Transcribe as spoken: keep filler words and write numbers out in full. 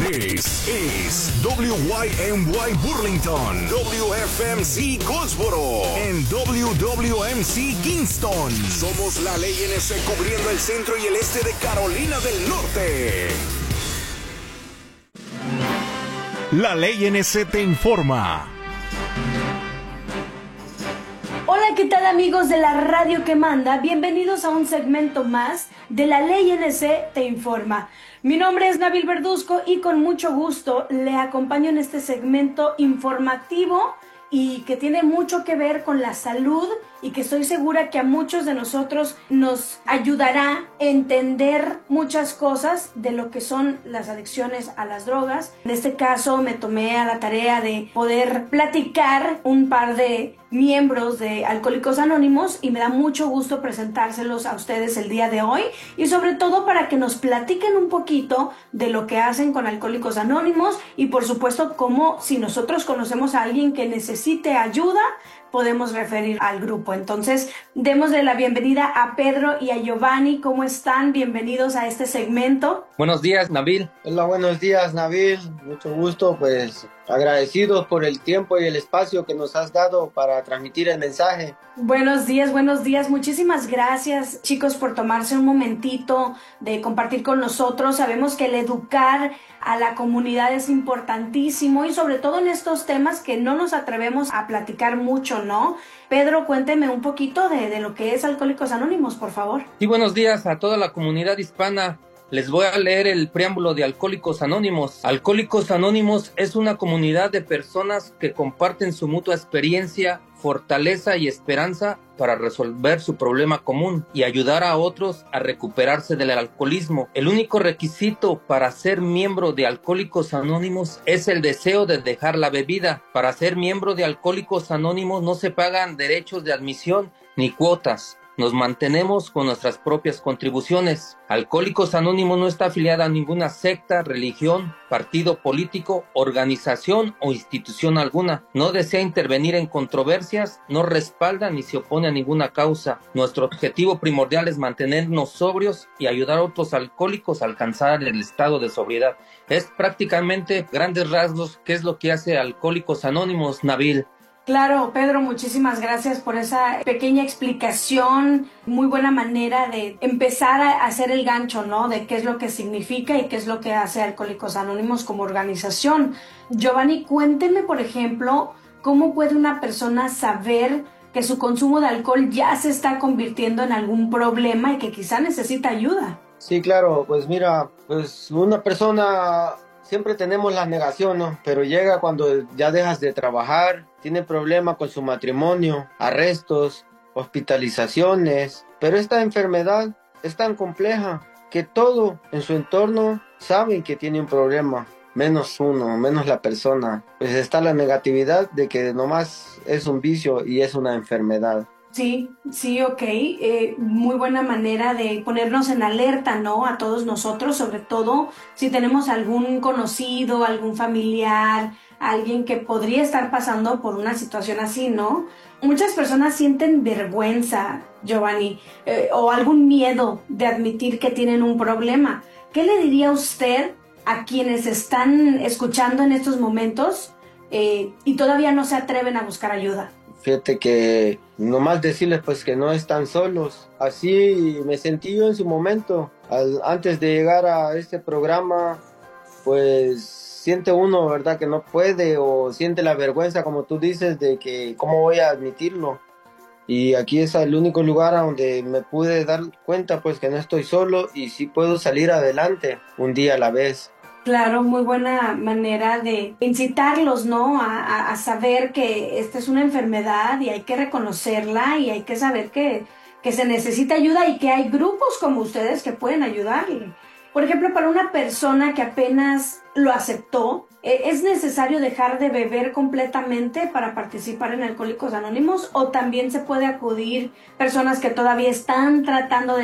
This is W Y M Y Burlington, W F M C Goldsboro, en W W M C Kingston. Somos la Ley N C cubriendo el centro y el este de Carolina del Norte. La Ley N C te informa. Hola, ¿qué tal amigos de la radio que manda? Bienvenidos a un segmento más de la Ley N C te informa. Mi nombre es Nabil Verduzco y con mucho gusto le acompaño en este segmento informativo y que tiene mucho que ver con la salud y que estoy segura que a muchos de nosotros nos ayudará a entender muchas cosas de lo que son las adicciones a las drogas. En este caso me tomé a la tarea de poder platicar un par de miembros de Alcohólicos Anónimos y me da mucho gusto presentárselos a ustedes el día de hoy y sobre todo para que nos platiquen un poquito de lo que hacen con Alcohólicos Anónimos y por supuesto cómo si nosotros conocemos a alguien que necesite ayuda podemos referir al grupo. Entonces, démosle la bienvenida a Pedro y a Giovanni. ¿Cómo están? Bienvenidos a este segmento. Buenos días, Nabil. Hola, buenos días, Nabil. Mucho gusto, pues agradecidos por el tiempo y el espacio que nos has dado para transmitir el mensaje. Buenos días, buenos días. Muchísimas gracias, chicos, por tomarse un momentito de compartir con nosotros. Sabemos que el educar a la comunidad es importantísimo y sobre todo en estos temas que no nos atrevemos a platicar mucho, ¿no? Pedro, cuénteme un poquito de, de lo que es Alcohólicos Anónimos, por favor. Sí, buenos días a toda la comunidad hispana. Les voy a leer el preámbulo de Alcohólicos Anónimos. Alcohólicos Anónimos es una comunidad de personas que comparten su mutua experiencia, fortaleza y esperanza para resolver su problema común y ayudar a otros a recuperarse del alcoholismo. El único requisito para ser miembro de Alcohólicos Anónimos es el deseo de dejar la bebida. Para ser miembro de Alcohólicos Anónimos no se pagan derechos de admisión ni cuotas. Nos mantenemos con nuestras propias contribuciones. Alcohólicos Anónimos no está afiliada a ninguna secta, religión, partido político, organización o institución alguna. No desea intervenir en controversias, no respalda ni se opone a ninguna causa. Nuestro objetivo primordial es mantenernos sobrios y ayudar a otros alcohólicos a alcanzar el estado de sobriedad. Es prácticamente grandes rasgos qué es lo que hace Alcohólicos Anónimos, Nabil. Claro, Pedro, muchísimas gracias por esa pequeña explicación, muy buena manera de empezar a hacer el gancho, ¿no? De qué es lo que significa y qué es lo que hace Alcohólicos Anónimos como organización. Giovanni, cuénteme, por ejemplo, cómo puede una persona saber que su consumo de alcohol ya se está convirtiendo en algún problema y que quizá necesita ayuda. Sí, claro, pues mira, pues una persona... Siempre tenemos la negación, ¿no? Pero llega cuando ya dejas de trabajar, tiene problemas con su matrimonio, arrestos, hospitalizaciones. Pero esta enfermedad es tan compleja que todo en su entorno saben que tiene un problema. Menos uno, menos la persona. Pues está la negatividad de que nomás es un vicio y es una enfermedad. Sí, sí, ok. Eh, muy buena manera de ponernos en alerta, ¿no? A todos nosotros, sobre todo si tenemos algún conocido, algún familiar, alguien que podría estar pasando por una situación así, ¿no? Muchas personas sienten vergüenza, Giovanni, eh, o algún miedo de admitir que tienen un problema. ¿Qué le diría usted a quienes están escuchando en estos momentos eh, y todavía no se atreven a buscar ayuda? Fíjate que nomás decirles pues que no están solos. Así me sentí yo en su momento. Al, antes de llegar a este programa, pues siente uno, ¿verdad? Que no puede o siente la vergüenza, como tú dices, de que cómo voy a admitirlo. Y aquí es el único lugar a donde me pude dar cuenta pues que no estoy solo y sí puedo salir adelante un día a la vez. Claro, muy buena manera de incitarlos, ¿no? A, a, a saber que esta es una enfermedad y hay que reconocerla y hay que saber que, que se necesita ayuda y que hay grupos como ustedes que pueden ayudarle. Por ejemplo, para una persona que apenas lo aceptó, ¿es necesario dejar de beber completamente para participar en Alcohólicos Anónimos o también se puede acudir personas que todavía están tratando de